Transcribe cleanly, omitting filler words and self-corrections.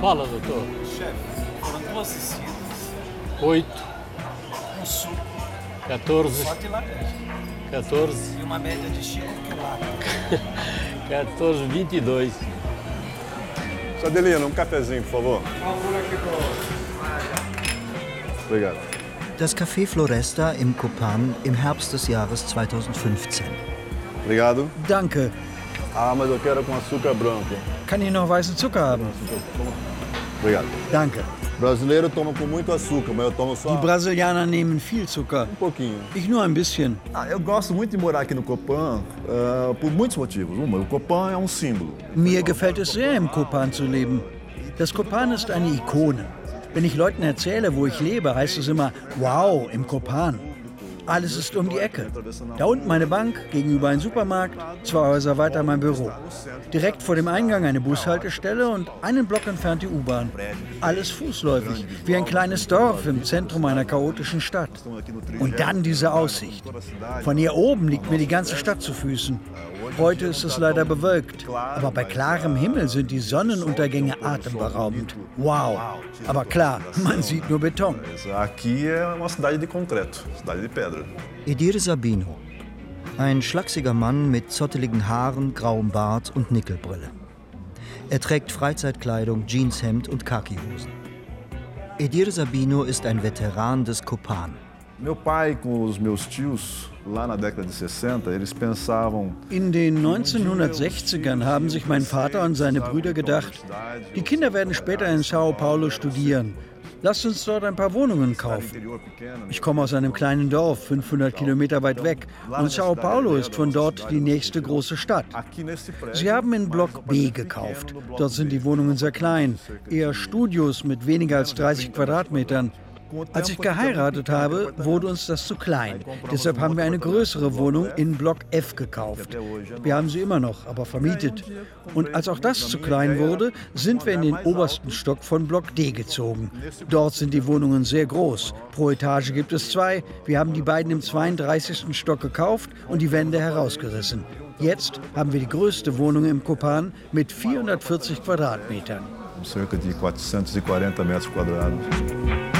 Fala, doutor. Chefe, foram 2 Cecílias, 8, suco, 14, só de laranja. 14, E uma média de Chico Quilata. 14, 22. Sua Adelina, um cafezinho, por favor. Obrigado. Das Café Floresta im Copan im Herbst des Jahres 2015. Obrigado. Danke. Ah, mas eu quero com açúcar branco. Kann ich noch weißen Zucker haben? Obrigado. Danke. Brasileiro toma com muito açúcar, mas eu tomo só Die Brasilianer nehmen viel Zucker. pouquinho. Ich nur ein bisschen. Eu gosto muito de morar aqui no Copan por muitos motivos. O Copan é um símbolo. Mir gefällt es sehr, im Copan zu leben. Das Copan ist eine Ikone. Wenn ich Leuten erzähle, wo ich lebe, heißt es immer, wow, im Copan. Alles ist um die Ecke. Da unten meine Bank, gegenüber ein Supermarkt, 2 Häuser weiter mein Büro. Direkt vor dem Eingang eine Bushaltestelle und einen Block entfernt die U-Bahn. Alles fußläufig, wie ein kleines Dorf im Zentrum einer chaotischen Stadt. Und dann diese Aussicht. Von hier oben liegt mir die ganze Stadt zu Füßen. Heute ist es leider bewölkt, aber bei klarem Himmel sind die Sonnenuntergänge atemberaubend. Wow, aber klar, man sieht nur Beton. Aqui é uma cidade de concreto, cidade de pedra. Edir Sabino. Ein schlachsiger Mann mit zotteligen Haaren, grauem Bart und Nickelbrille. Er trägt Freizeitkleidung, Jeanshemd und Khakihosen. Edir Sabino ist ein Veteran des Copan. Meu pai com os meus tios, lá na década de 60, eles pensavam... In den 1960ern haben sich mein Vater und seine Brüder gedacht, die Kinder werden später in Sao Paulo studieren. Lasst uns dort ein paar Wohnungen kaufen. Ich komme aus einem kleinen Dorf, 500 Kilometer weit weg. Und Sao Paulo ist von dort die nächste große Stadt. Sie haben in Block B gekauft. Dort sind die Wohnungen sehr klein, eher Studios mit weniger als 30 Quadratmetern. Als ich geheiratet habe, wurde uns das zu klein. Deshalb haben wir eine größere Wohnung in Block F gekauft. Wir haben sie immer noch, aber vermietet. Und als auch das zu klein wurde, sind wir in den obersten Stock von Block D gezogen. Dort sind die Wohnungen sehr groß. Pro Etage gibt es 2. Wir haben die beiden im 32. Stock gekauft und die Wände herausgerissen. Jetzt haben wir die größte Wohnung im Copan mit 440 Quadratmetern. Cerca de 440 metros quadrados.